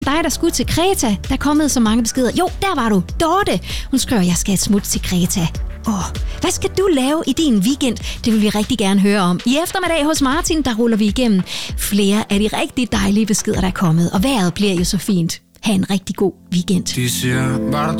Dig, der skulle til Kreta. Der er kommet så mange beskeder. Jo, der var du. Dorte. Hun skriver, jeg skal smutte til Kreta. Hvad skal du lave i din weekend? Det vil vi rigtig gerne høre om. I eftermiddag hos Martin, der ruller vi igennem flere af de rigtig dejlige beskeder, der er kommet. Og vejret bliver jo så fint. Ha' en rigtig god weekend. De siger, var der